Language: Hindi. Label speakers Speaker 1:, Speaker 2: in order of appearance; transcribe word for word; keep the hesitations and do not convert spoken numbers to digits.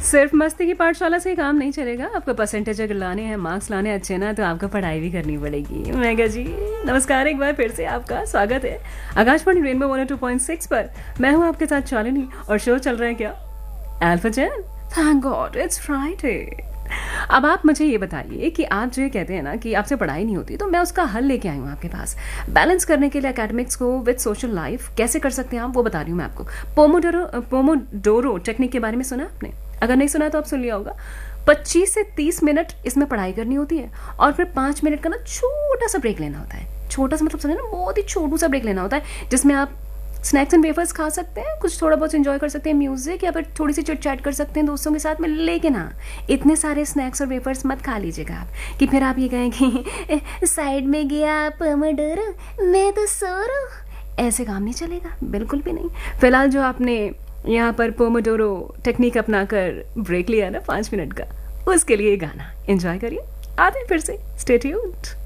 Speaker 1: सिर्फ मस्ती की पाठशाला से ही काम नहीं चलेगा, आपको परसेंटेज अगर लाने हैं, मार्क्स लाने अच्छे ना, तो आपको पढ़ाई भी करनी पड़ेगी। मेघा जी नमस्कार, एक बार फिर से आपका स्वागत है Akashvani rainbow one O two point six पर। मैं हूँ आपके साथ शालिनी और शो चल रहा है क्या alpha chain. Thank God it's Friday. अब आप मुझे ये बताइए कि आप जो ये कहते हैं ना कि आपसे पढ़ाई नहीं होती, तो मैं उसका हल लेके आई हूँ आपके पास। बैलेंस करने के लिए एकेडमिक्स को विद सोशल लाइफ कैसे कर सकते हैं आप, वो बता रही हूँ मैं आपको। पोमोडोरो पोमोडोरो टेक्निक के बारे में सुना आपने? अगर नहीं सुना तो आप सुन लिया होगा। पच्चीस से तीस मिनट इसमें पढ़ाई करनी होती है और फिर पाँच मिनट का ना छोटा सा ब्रेक लेना होता है। छोटा सा मतलब समझे ना, बहुत ही छोटू सा ब्रेक लेना होता है, जिसमें आप स्नैक्स एंड वेफर्स खा सकते हैं, कुछ थोड़ा बहुत एंजॉय कर सकते हैं म्यूजिक, या फिर थोड़ी सी चिट चैट कर सकते हैं दोस्तों के साथ में। लेकिन हाँ, इतने सारे स्नैक्स और वेफर्स मत खा लीजिएगा आप कि फिर आप ये कहें कि साइड में गया पोमोडोरो, मैं तो सो रहा हूँ। ऐसे काम नहीं चलेगा, बिल्कुल भी नहीं। फिलहाल जो आपने यहाँ पर पोमोडोरो टेक्निक अपना कर ब्रेक लिया ना पाँच मिनट का, उसके लिए गाना एंजॉय करिए। आते हैं फिर से, स्टे ट्यून्ड।